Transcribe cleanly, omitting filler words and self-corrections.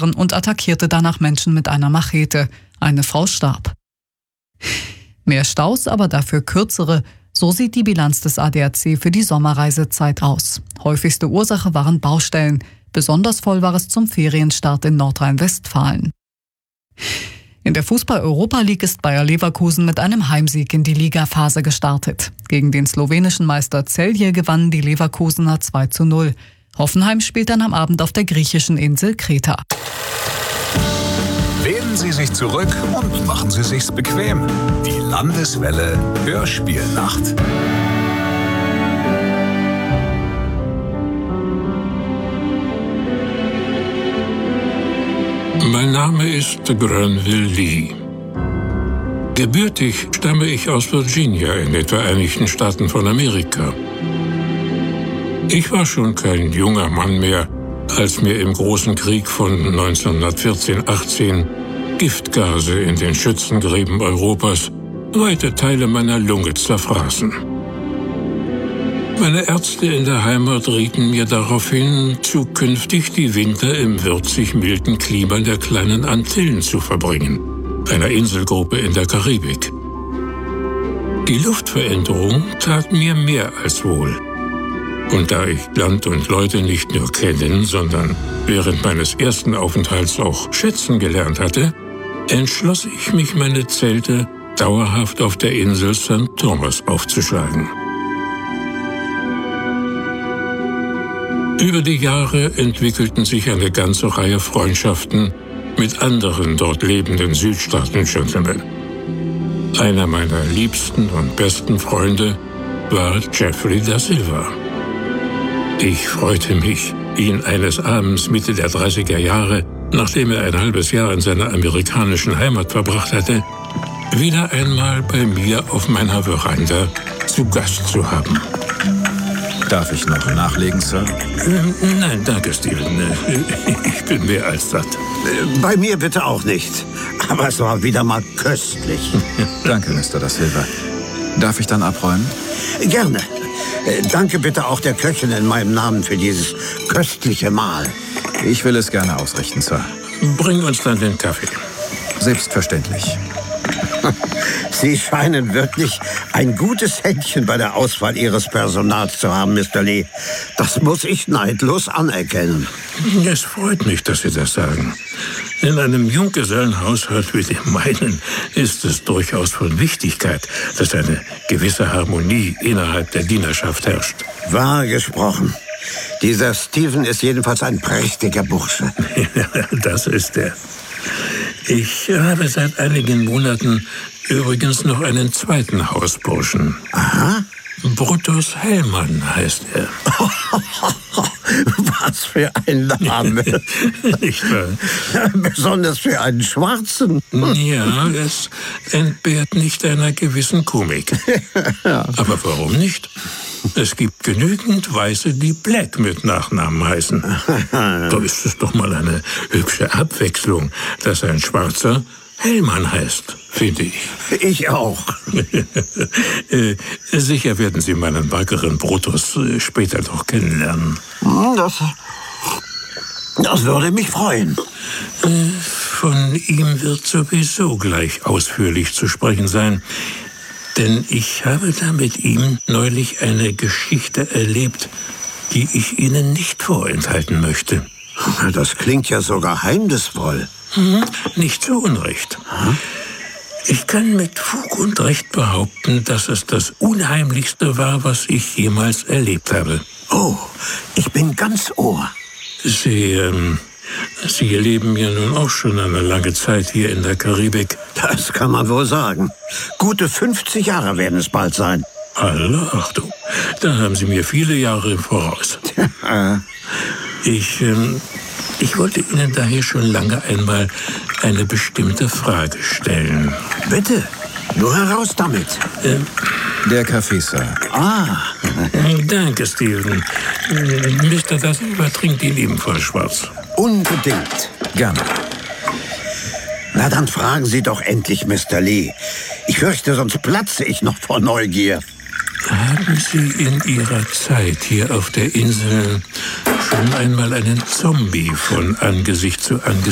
fahren und attackierte danach Menschen mit einer Machete. Eine Frau starb. Mehr Staus, aber dafür kürzere. So sieht die Bilanz des ADAC für die Sommerreisezeit aus. Häufigste Ursache waren Baustellen. Besonders voll war es zum Ferienstart in Nordrhein-Westfalen. In der Fußball-Europa League ist Bayer Leverkusen mit einem Heimsieg in die Ligaphase gestartet. Gegen den slowenischen Meister Celje gewannen die Leverkusener 2:0. Hoffenheim spielt dann am Abend auf der griechischen Insel Kreta. Lehnen Sie sich zurück und machen Sie sich's bequem. Die Landeswelle Hörspielnacht. Mein Name ist Granville Lee. Gebürtig stamme ich aus Virginia in den Vereinigten Staaten von Amerika. Ich war schon kein junger Mann mehr, als mir im großen Krieg von 1914-18 Giftgase in den Schützengräben Europas weite Teile meiner Lunge zerfraßen. Meine Ärzte in der Heimat rieten mir daraufhin, zukünftig die Winter im würzig milden Klima der kleinen Antillen zu verbringen, einer Inselgruppe in der Karibik. Die Luftveränderung tat mir mehr als wohl. Und da ich Land und Leute nicht nur kennen, sondern während meines ersten Aufenthalts auch schätzen gelernt hatte, entschloss ich mich, meine Zelte dauerhaft auf der Insel St. Thomas aufzuschlagen. Über die Jahre entwickelten sich eine ganze Reihe Freundschaften mit anderen dort lebenden Südstaaten-Gentlemen. Einer meiner liebsten und besten Freunde war Jeffrey da Silva. Ich freute mich, ihn eines Abends Mitte der 30er Jahre, nachdem er ein halbes Jahr in seiner amerikanischen Heimat verbracht hatte, wieder einmal bei mir auf meiner Veranda zu Gast zu haben. Darf ich noch nachlegen, Sir? Nein, danke, Stephen. Ich bin mehr als satt. Bei mir bitte auch nicht. Aber es war wieder mal köstlich. Danke, Mr. da Silva. Darf ich dann abräumen? Gerne. Danke bitte auch der Köchin in meinem Namen für dieses köstliche Mahl. Ich will es gerne ausrichten, Sir. Bring uns dann den Kaffee. Selbstverständlich. Sie scheinen wirklich ein gutes Händchen bei der Auswahl Ihres Personals zu haben, Mr. Lee. Das muss ich neidlos anerkennen. Es freut mich, dass Sie das sagen. In einem Junggesellenhaushalt wie dem meinen ist es durchaus von Wichtigkeit, dass eine gewisse Harmonie innerhalb der Dienerschaft herrscht. Wahr gesprochen. Dieser Stephen ist jedenfalls ein prächtiger Bursche. Das ist er. Ich habe seit einigen Monaten übrigens noch einen zweiten Hausburschen. Aha. Brutus Hellmann heißt er. Was für ein Name. Nicht wahr? Besonders für einen Schwarzen. Ja, es entbehrt nicht einer gewissen Komik. Ja. Aber warum nicht? Es gibt genügend Weiße, die Black mit Nachnamen heißen. Da ist es doch mal eine hübsche Abwechslung, dass ein Schwarzer Hellmann heißt, finde ich. Ich auch. Sicher werden Sie meinen wackeren Brutus später noch kennenlernen. Das würde mich freuen. Von ihm wird sowieso gleich ausführlich zu sprechen sein. Denn ich habe da mit ihm neulich eine Geschichte erlebt, die ich Ihnen nicht vorenthalten möchte. Das klingt ja so geheimnisvoll. Nicht zu Unrecht. Ich kann mit Fug und Recht behaupten, dass es das Unheimlichste war, was ich jemals erlebt habe. Oh, ich bin ganz Ohr. Sie leben ja nun auch schon eine lange Zeit hier in der Karibik. Das kann man wohl sagen. Gute 50 Jahre werden es bald sein. Alle Achtung, da haben Sie mir viele Jahre im Voraus. Ich wollte Ihnen daher schon lange einmal eine bestimmte Frage stellen. Bitte, nur heraus damit. Der Kaffee, Sir. Danke, Stephen. Mr. da Silva trinkt ihn ebenfalls schwarz. Unbedingt. Gerne. Na, dann fragen Sie doch endlich, Mr. Lee. Ich fürchte, sonst platze ich noch vor Neugier. Haben Sie in Ihrer Zeit hier auf der Insel schon einmal einen Zombie von Angesicht zu Angesicht